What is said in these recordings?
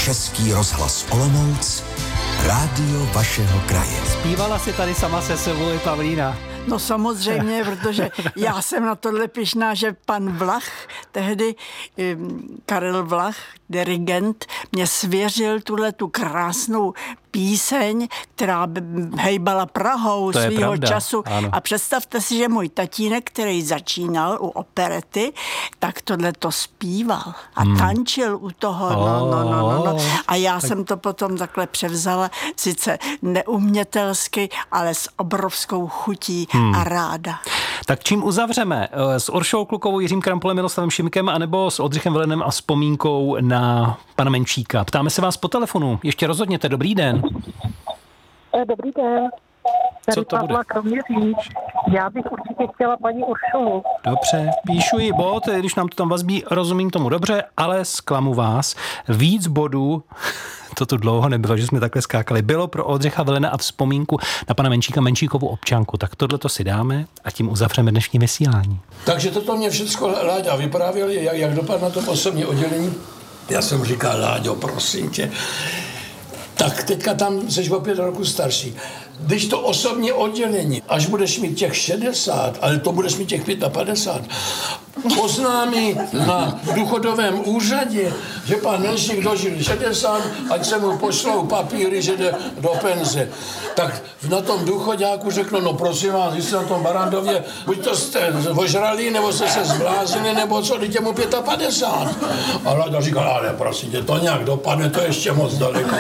Český rozhlas Olomouc, rádio vašeho kraje. Zpívala si tady sama se sebou i Pavlína. No samozřejmě, protože já jsem na tohle pyšná, že pan Vlach, tehdy Karel Vlach, dirigent, mě svěřil tu krásnou píseň, která hejbala Prahou svýho času. Ano. A představte si, že můj tatínek, který začínal u operety, tak tohle to zpíval a tančil u toho. No. A já jsem to potom takhle převzala, sice neumětelsky, ale s obrovskou chutí a ráda. Tak čím uzavřeme? S Uršou Klukovou, Jiřím Krampolem, Miloslavem Šimkem, anebo s Oldřichem Velenem a vzpomínkou na pana Menšíka? Ptáme se vás po telefonu. Ještě rozhodněte. Dobrý den. Dobrý den. Co to bude? Já bych určitě chtěla paní Uršulu. Dobře, píšu jí bod, když nám to tam vazbí, rozumím tomu dobře, ale zklamu vás. Víc bodů, to tu dlouho nebylo, že jsme takhle skákali, bylo pro Oldřicha Velena a vzpomínku na pana Menšíka, Menšíkovu občanku. Tak tohleto si dáme a tím uzavřeme dnešní vysílání. Takže toto mě všechno Láďa vyprávěl, jak dopadlo na tom osobní oddělení. Já jsem říkal, Láďo, prosím tě, tak teďka tam jsi o 5 roku starší. Když to osobní oddělení, až budeš mít těch 60, ale to budeš mít těch 55, oznámí na důchodovém úřadě, že pan Menšík dožil 60, ať se mu pošlou papíry, že jde do penze. Tak na tom důchoďáku řeknu, no prosím vás, když jste na tom Barandově, buď to jste ožralí, nebo jste se zbláznili, nebo co, dejte mu 55. A Láďa říkal, ale prosím tě, to nějak dopadne, to ještě moc daleko.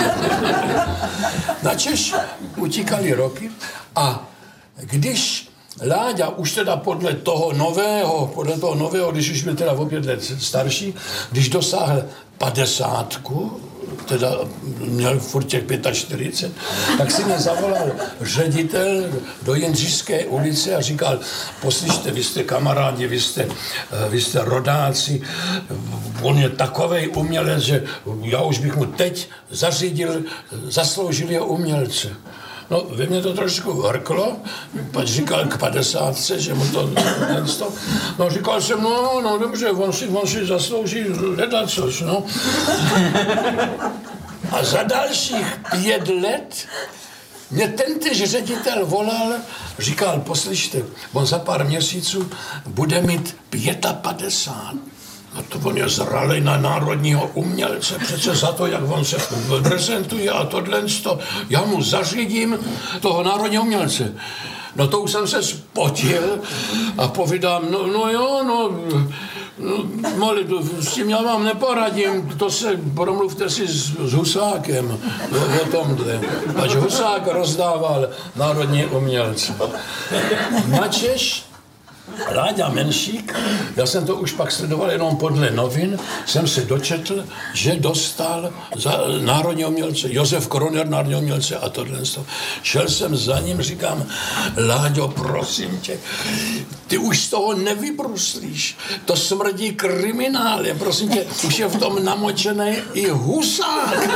Načež utíkaly roky a když Láďa už teda podle toho nového, když už byl teda o 5 let starší, když dosáhl 50, teda měl furt těch 45, tak si mě zavolal ředitel do Jindřišské ulice a říkal, poslyšte, vy jste kamarádi, vy jste rodáci, on je takovej umělec, že já už bych mu teď zařídil zasloužilého umělce. No, ve mně to trošku hrklo, pak říkal k 50, že mu to nensto. No, říkal jsem, no dobře, on si zaslouží ledacož, no. A za dalších 5 let mě tentéž ředitel volal, říkal, poslyšte, on za pár měsíců bude mít 55. No to on je zralej na národního umělce, přece za to, jak on se prezentuje a tohle, já mu zařídím toho národního umělce. No to už jsem se spotil a povídám, Moli, s tím já vám neporadím, to se promluvte si s Husákem o tomhle. Až Husák rozdával národní umělce. Načež Láďa Menšík, já jsem to už pak sledoval jenom podle novin, jsem se dočetl, že dostal za národního umělce, Josef Koroner národního umělce a tohle. Šel jsem za ním, říkám, Láďo, prosím tě, ty už z toho nevybruslíš, to smrdí kriminálem, prosím tě, už je v tom namočený i Husák.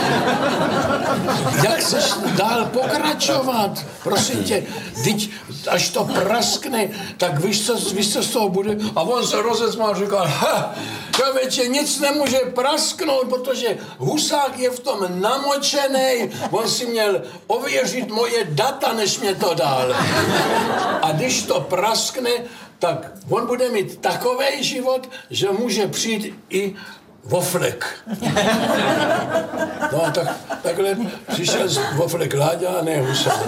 Jak chceš dál pokračovat? Prosím tě, až to praskne, tak víš, co z toho bude? A on se rozesmál a říkal, člověče, nic nemůže prasknout, protože Husák je v tom namočený, on si měl ověřit moje data, než mě to dal. A když to praskne, tak on bude mít takovej život, že může přijít i Voflek. No a takhle přišel Voflek Láďa a ne Husák.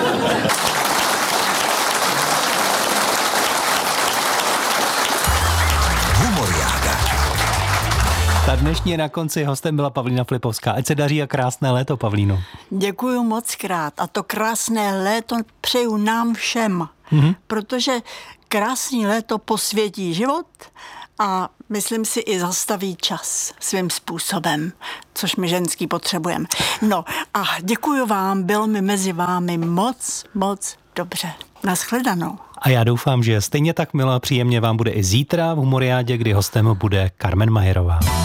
Ta dnešní je na konci, hostem byla Pavlína Flipovská. Ať se daří a krásné léto, Pavlíno. Děkuju moc krát a to krásné léto přeju nám všem, protože krásný léto posvětí život a myslím si i zastaví čas svým způsobem, což my ženský potřebujeme. No a děkuju vám, bylo mi mezi vámi moc dobře. Naschledanou. A já doufám, že stejně tak milé a příjemně vám bude i zítra v Humoriádě, kdy hostem bude Carmen Majerová.